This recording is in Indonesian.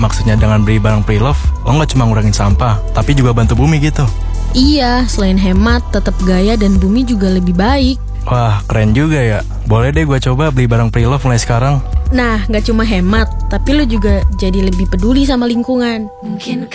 Maksudnya dengan beli barang pre-love, lo nggak cuma ngurangin sampah, tapi juga bantu bumi gitu. Iya, selain hemat, tetap gaya dan bumi juga lebih baik. Wah, keren juga ya. Boleh deh gue coba beli barang pre-love mulai sekarang. Nah, gak cuma hemat, tapi lo juga jadi lebih peduli sama lingkungan.